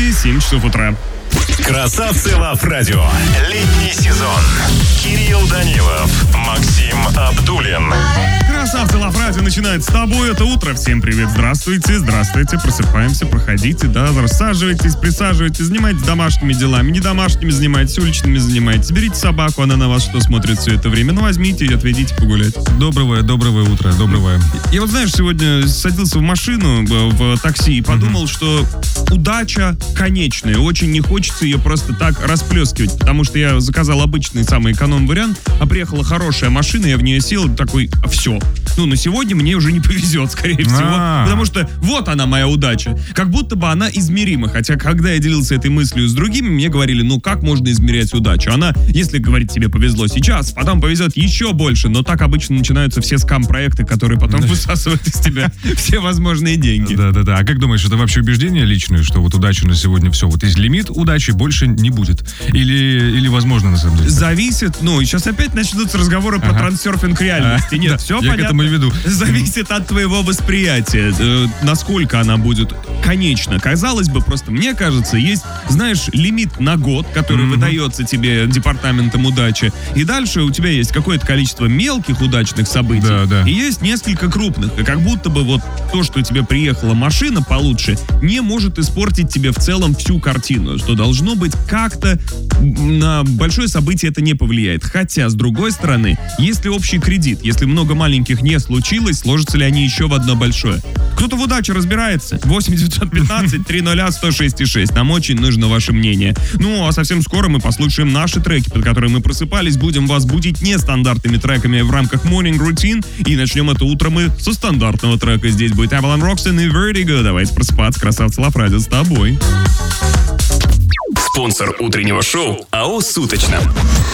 Москве 7 часов утра. Красавцы Лав Радио. Летний сезон. Кирилл Данилов, Максим Абдуллин. Красавцы Лав Радио начинает с тобой это утро. Всем привет, здравствуйте, просыпаемся, проходите, рассаживайтесь, присаживайтесь, занимайтесь домашними делами, не домашними занимайтесь, уличными занимайтесь. Берите собаку, она на вас что смотрит все это время, возьмите и отведите погулять. Доброе утро, доброе. Я вот, знаешь, сегодня садился в машину, в такси и подумал, что удача конечная, очень не хочется ее просто так расплескивать, потому что я заказал обычный самый эконом-вариант, а приехала хорошая машина, я в нее сел, такой, все. На сегодня мне уже не повезет, скорее всего, потому что вот она моя удача. Как будто бы она измерима, хотя когда я делился этой мыслью с другими, мне говорили, как можно измерять удачу? Она, если говорить, тебе повезло сейчас, потом повезет еще больше, но так обычно начинаются все скам-проекты, которые потом высасывают из тебя все возможные деньги. Да. А как думаешь, это вообще убеждение личное, что вот удача на сегодня все, вот есть лимит удачи, больше не будет? Или возможно на самом деле? Зависит, сейчас опять начнутся разговоры про трансерфинг реальности. Нет, все понятно. Я к этому и веду. Зависит от твоего восприятия, насколько она будет конечна. Казалось бы, просто мне кажется, есть, знаешь, лимит на год, который выдается тебе департаментом удачи, и дальше у тебя есть какое-то количество мелких удачных событий, и есть несколько крупных. И как будто бы вот то, что тебе приехала машина получше, не может испортить тебе в целом всю картину, что должно быть как-то на большое событие это не повлияет. Хотя, с другой стороны, если общий кредит, если много маленьких не случилось, сложатся ли они еще в одно большое? Кто-то в удаче разбирается. 8-915-300-106-6. Нам очень нужно ваше мнение. А совсем скоро мы послушаем наши треки, под которые мы просыпались. Будем вас будить нестандартными треками в рамках Morning Routine. И начнем это утро мы со стандартного трека. Здесь будет Avalon Roxanne и Vertigo. Давайте просыпаться. Красавцы Лав Радио с тобой. Спонсор утреннего шоу АО «Суточно».